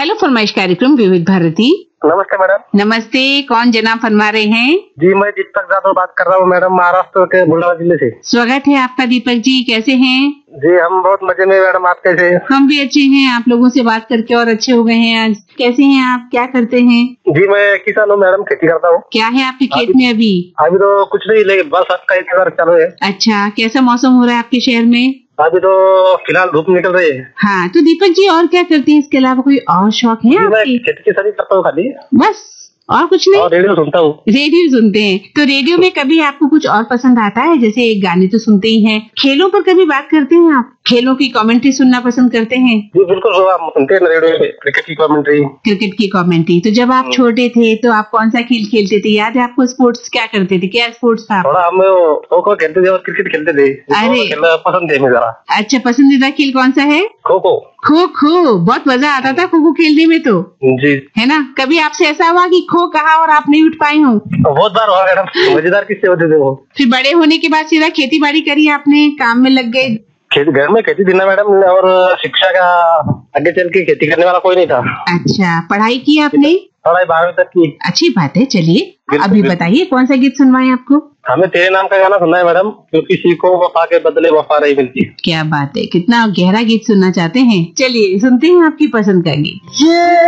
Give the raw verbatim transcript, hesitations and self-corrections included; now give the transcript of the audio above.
Hello फरमाइश कार्यक्रम विविध भारती। नमस्ते मैडम। नमस्ते, कौन जनाब फरमा रहे हैं? जी मैं दीपक जाधव बात कर रहा हूँ मैडम, महाराष्ट्र के बुलढाणा जिले से। स्वागत है आपका दीपक जी, कैसे हैं? जी हम बहुत मजे में मैडम, आप कैसे हैं? हम भी अच्छे हैं, आप लोगों से बात करके और अच्छे हो गए हैं आज। कैसे हैं आप, क्या करते हैं? जी मैं किसान हूँ मैडम, खेती करता हूँ। क्या है आपके खेत में अभी? अभी तो कुछ नहीं, लेकिन बस आपका इंतजार चालू है। अच्छा, कैसा मौसम हो रहा है आपके शहर में? अभी तो फिलहाल धूप निकल रही है। हाँ, तो दीपक जी और क्या करते हैं इसके अलावा, कोई और शौक है जी मैं आपके? खेती की सभी करता हूँ खाली, बस और कुछ नहीं? और रेडियो सुनता हूँ। रेडियो सुनते हैं, तो रेडियो में कभी आपको कुछ और पसंद आता है? जैसे गाने तो सुनते ही हैं, खेलों पर कभी बात करते हैं आप? खेलों की कमेंट्री सुनना पसंद करते हैं? जी बिल्कुल, हम सुनते हैं रेडियो पे क्रिकेट की कमेंट्री। क्रिकेट की कमेंट्री। तो जब आप छोटे थे तो आप कौन सा खेल खेलते थे? याद है आपको? स्पोर्ट्स क्या करते थे, क्या स्पोर्ट्स था? थोड़ा हम खो खो खेलते थे और क्रिकेट खेलते थे। अरे खेलना पसंद है मुझे जरा। अच्छा, पसंदीदा खेल कौन सा है? खो खो। खो खो, बहुत मजा आता था खो खो खेलने में तो, जी है ना? कभी आपसे ऐसा हुआ कि खो कहा और आप नहीं उठ पाई हो? बहुत बार हुआ मैडम, मजेदार किस्से होते थे वो। फिर बड़े होने के बाद सीधा खेती बाड़ी करी आपने, काम में लग गए? खेती घर में खेती थी ना मैडम, और शिक्षा का आगे चल के खेती करने वाला कोई नहीं था। अच्छा, पढ़ाई की आपने? पढ़ाई बारहवीं तक की। अच्छी बात है। चलिए बिल्कुल, अभी बिल्कुल। बताइए कौन सा गीत सुनवाएं आपको? हमें तेरे नाम का गाना सुनना है मैडम, क्योंकि किसी को वफा के बदले वफा नहीं मिलती। क्या बात है, कितना गहरा गीत सुनना चाहते हैं। चलिए सुनते हैं आपकी पसंद का गीत।